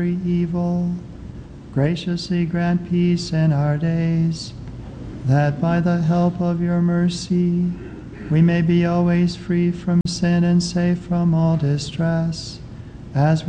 evil. Graciously grant peace in our days, that by the help of your mercy we may be always free from sin and safe from all distress, as